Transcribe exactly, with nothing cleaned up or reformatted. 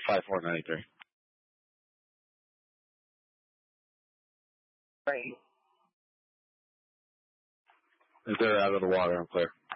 five four nine three. Right. If they're out of the water, I'm clear.